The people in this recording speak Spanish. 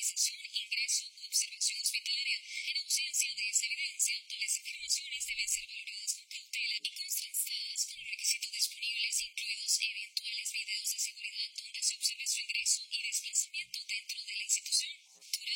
hospitalización, ingreso u observación hospitalaria. En ausencia de esta evidencia, tales afirmaciones deben ser valoradas con cautela y contrastadas con los requisitos disponibles, incluidos eventuales videos de seguridad donde se observe su ingreso y desplazamiento dentro de la institución.